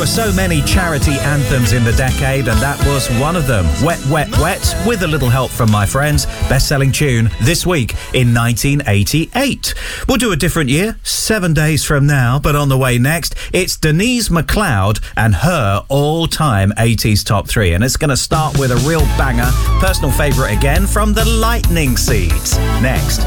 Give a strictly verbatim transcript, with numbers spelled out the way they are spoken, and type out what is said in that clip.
so many charity anthems in the decade, and that was one of them. Wet, Wet, Wet, with a little help from my friends. Best-selling tune this week in nineteen eighty-eight. We'll do a different year, seven days from now, but on the way next, it's Denise McLeod and her all-time eighties top three. And it's going to start with a real banger, personal favourite again, from the Lightning Seeds. Next.